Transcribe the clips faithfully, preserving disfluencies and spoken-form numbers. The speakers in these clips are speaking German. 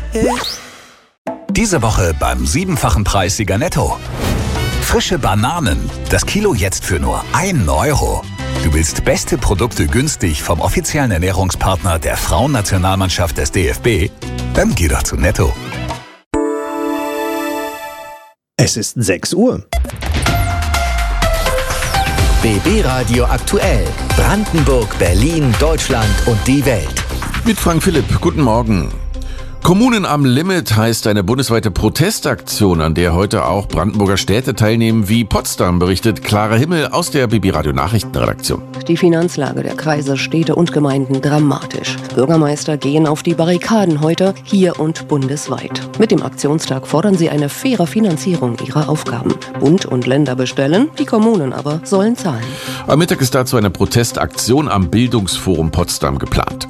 Diese Woche beim siebenfachen Preissieger Netto. Frische Bananen. Das Kilo jetzt für nur einen Euro. Du willst beste Produkte günstig vom offiziellen Ernährungspartner der Frauennationalmannschaft des D F B? Dann geh doch zu Netto. Es ist sechs Uhr. B B Radio aktuell. Brandenburg, Berlin, Deutschland und die Welt. Mit Frank Philipp. Guten Morgen. Kommunen am Limit heißt eine bundesweite Protestaktion, an der heute auch Brandenburger Städte teilnehmen, wie Potsdam, berichtet Clara Himmel aus der B B Radio Nachrichtenredaktion. Die Finanzlage der Kreise, Städte und Gemeinden dramatisch. Bürgermeister gehen auf die Barrikaden heute, hier und bundesweit. Mit dem Aktionstag fordern sie eine faire Finanzierung ihrer Aufgaben. Bund und Länder bestellen, die Kommunen aber sollen zahlen. Am Mittag ist dazu eine Protestaktion am Bildungsforum Potsdam geplant.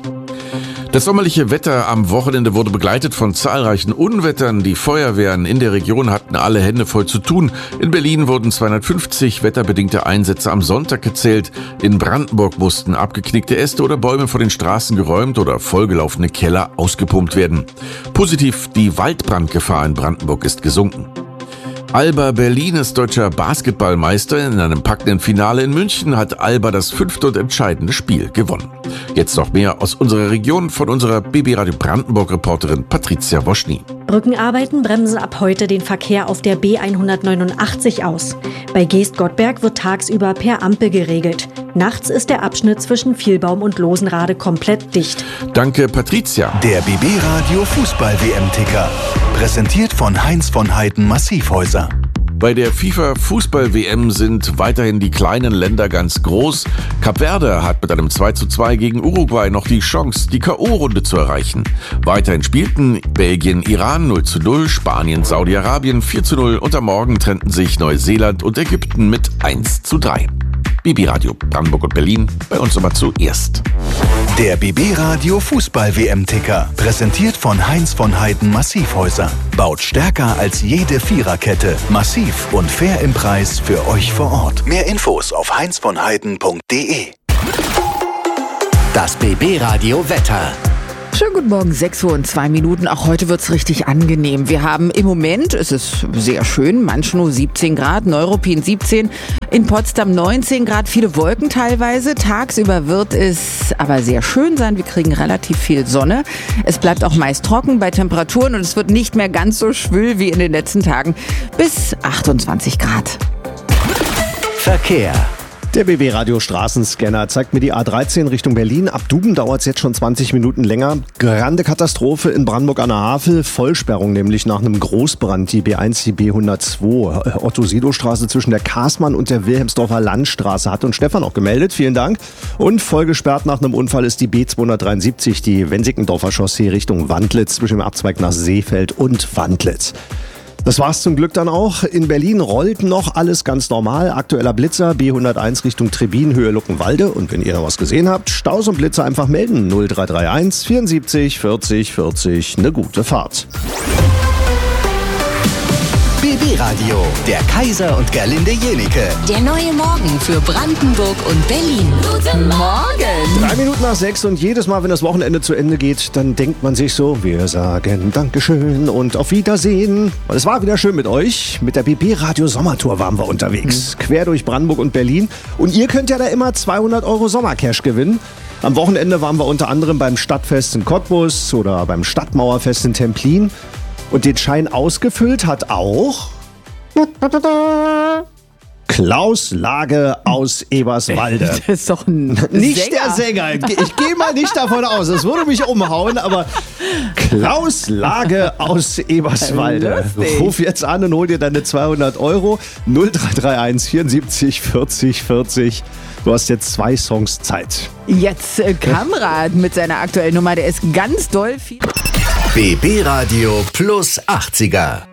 Das sommerliche Wetter am Wochenende wurde begleitet von zahlreichen Unwettern. Die Feuerwehren in der Region hatten alle Hände voll zu tun. In Berlin wurden zweihundertfünfzig wetterbedingte Einsätze am Sonntag gezählt. In Brandenburg mussten abgeknickte Äste oder Bäume vor den Straßen geräumt oder vollgelaufene Keller ausgepumpt werden. Positiv, die Waldbrandgefahr in Brandenburg ist gesunken. Alba Berlin ist deutscher Basketballmeister. In einem packenden Finale in München hat Alba das fünfte und entscheidende Spiel gewonnen. Jetzt noch mehr aus unserer Region von unserer B B Radio Brandenburg-Reporterin Patricia Woschny. Brückenarbeiten bremsen ab heute den Verkehr auf der B hundertneunundachtzig aus. Bei Geest-Gottberg wird tagsüber per Ampel geregelt. Nachts ist der Abschnitt zwischen Vielbaum und Losenrade komplett dicht. Danke, Patricia. Der B B Radio Fußball-W M-Ticker. Präsentiert von Heinz von Heiden Massivhäuser. Bei der FIFA-Fußball-W M sind weiterhin die kleinen Länder ganz groß. Kap Verde hat mit einem zwei zu zwei gegen Uruguay noch die Chance, die K O-Runde zu erreichen. Weiterhin spielten Belgien, Iran null zu null, Spanien, Saudi-Arabien vier zu null und am Morgen trennten sich Neuseeland und Ägypten mit eins zu drei. B B Radio Brandenburg und Berlin, bei uns aber zuerst. Der B B Radio Fußball-W M-Ticker. Präsentiert von Heinz von Heiden Massivhäuser. Baut stärker als jede Viererkette. Massiv und fair im Preis für euch vor Ort. Mehr Infos auf heinz von heiden punkt de. Das B B Radio Wetter. Schönen guten Morgen, sechs Uhr und zwei Minuten. Auch heute wird's richtig angenehm. Wir haben im Moment, es ist sehr schön, Manschnow siebzehn Grad, Neuruppin siebzehn, in Potsdam neunzehn Grad, viele Wolken teilweise. Tagsüber wird es aber sehr schön sein. Wir kriegen relativ viel Sonne. Es bleibt auch meist trocken bei Temperaturen und es wird nicht mehr ganz so schwül wie in den letzten Tagen. Bis achtundzwanzig Grad. Verkehr. Der B B Radio Straßenscanner zeigt mir die A dreizehn Richtung Berlin. Ab Duben dauert es jetzt schon zwanzig Minuten länger. Grande Katastrophe in Brandenburg an der Havel. Vollsperrung nämlich nach einem Großbrand. Die B eins, die B hundertzwei. Otto-Sido-Straße zwischen der Kaßmann und der Wilhelmsdorfer Landstraße. Hat uns Stefan auch gemeldet. Vielen Dank. Und vollgesperrt nach einem Unfall ist die B zweihundertdreiundsiebzig. Die Wensickendorfer Chaussee Richtung Wandlitz zwischen dem Abzweig nach Seefeld und Wandlitz. Das war's zum Glück dann auch. In Berlin rollt noch alles ganz normal. Aktueller Blitzer, B hunderteins Richtung Trebin, Höhe Luckenwalde. Und wenn ihr noch was gesehen habt, Staus und Blitzer einfach melden. null drei drei eins vierundsiebzig vierzig vierzig. Eine gute Fahrt. B B Radio, der Kaiser und Gerlinde Jenike. Der neue Morgen für Brandenburg und Berlin. Guten Morgen! Drei Minuten nach sechs und jedes Mal, wenn das Wochenende zu Ende geht, dann denkt man sich so, wir sagen Dankeschön und auf Wiedersehen. Und es war wieder schön mit euch. Mit der B B Radio Sommertour waren wir unterwegs. Mhm. Quer durch Brandenburg und Berlin. Und ihr könnt ja da immer zweihundert Euro Sommercash gewinnen. Am Wochenende waren wir unter anderem beim Stadtfest in Cottbus oder beim Stadtmauerfest in Templin. Und den Schein ausgefüllt hat auch Klaus Lage aus Eberswalde. Das ist doch ein Nicht Sänger. der Sänger. Ich gehe mal nicht davon aus. Es würde mich umhauen, aber Klaus Lage aus Eberswalde. Lustig. Ruf jetzt an und hol dir deine zweihundert Euro. null drei drei eins vierundsiebzig vierzig vierzig. Du hast jetzt zwei Songs Zeit. Jetzt äh, Kamrat mit seiner aktuellen Nummer, der ist ganz doll viel. B B Radio plus achtziger.